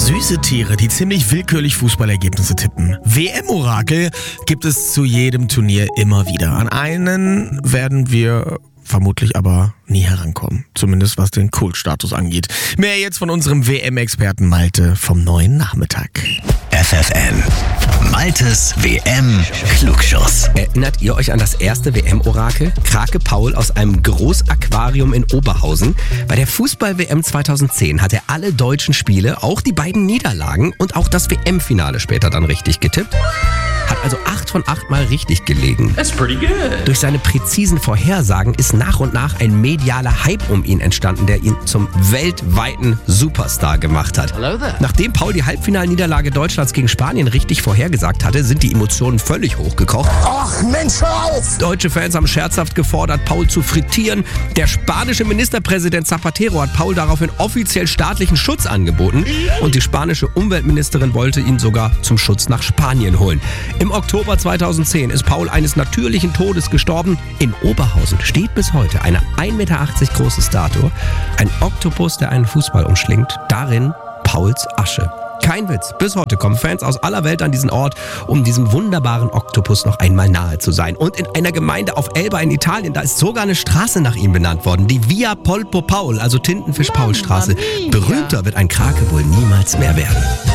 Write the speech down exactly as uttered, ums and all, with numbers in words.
Süße Tiere, die ziemlich willkürlich Fußballergebnisse tippen. W M-Orakel gibt es zu jedem Turnier immer wieder. An einen werden wir vermutlich aber nie herankommen. Zumindest was den Kultstatus angeht. Mehr jetzt von unserem W M-Experten Malte vom neuen Nachmittag. F F N. Maltes W M-Klugschuss. Erinnert ihr euch an das erste W M-Orakel? Krake Paul aus einem Großaquarium in Oberhausen. Bei der Fußball-W M zweitausendzehn hat er alle deutschen Spiele, auch die beiden Niederlagen und auch das W M-Finale später dann richtig getippt. Hat also acht von acht Mal richtig gelegen. That's pretty good. Durch seine präzisen Vorhersagen ist nach und nach ein medialer Hype um ihn entstanden, der ihn zum weltweiten Superstar gemacht hat. Hello there. Nachdem Paul die Halbfinalniederlage Deutschlands gegen Spanien richtig vorhergesagt hatte, sind die Emotionen völlig hochgekocht. Ach Mensch, hör auf! Deutsche Fans haben scherzhaft gefordert, Paul zu frittieren. Der spanische Ministerpräsident Zapatero hat Paul daraufhin offiziell staatlichen Schutz angeboten. Und die spanische Umweltministerin wollte ihn sogar zum Schutz nach Spanien holen. Im Oktober zweitausendzehn ist Paul eines natürlichen Todes gestorben. In Oberhausen steht bis heute eine ein Meter achtzig große Statue. Ein Oktopus, der einen Fußball umschlingt. Darin Pauls Asche. Kein Witz, bis heute kommen Fans aus aller Welt an diesen Ort, um diesem wunderbaren Oktopus noch einmal nahe zu sein. Und in einer Gemeinde auf Elba in Italien, da ist sogar eine Straße nach ihm benannt worden. Die Via Polpo Paul, also Tintenfisch-Paul-Straße. Berühmter wird ein Krake wohl niemals mehr werden.